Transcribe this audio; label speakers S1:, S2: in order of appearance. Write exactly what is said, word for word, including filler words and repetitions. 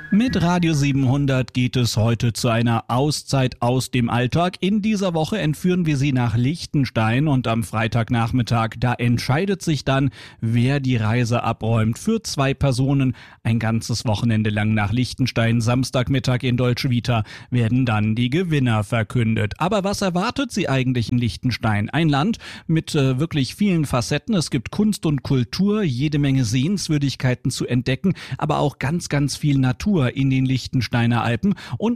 S1: Mit Radio siebenhundert geht es heute zu einer Auszeit aus dem Alltag. In dieser Woche entführen wir Sie nach Liechtenstein und am Freitagnachmittag, da entscheidet sich dann, wer die Reise abräumt. Für zwei Personen ein ganzes Wochenende lang nach Liechtenstein. Samstagmittag in Dolce Vita werden dann die Gewinner verkündet. Aber was erwartet Sie eigentlich in Liechtenstein? Ein Land mit äh, wirklich vielen Facetten. Es gibt Kunst und Kultur, jede Menge Sehenswürdigkeiten zu entdecken, aber auch ganz, ganz viel Natur in den Liechtensteiner Alpen und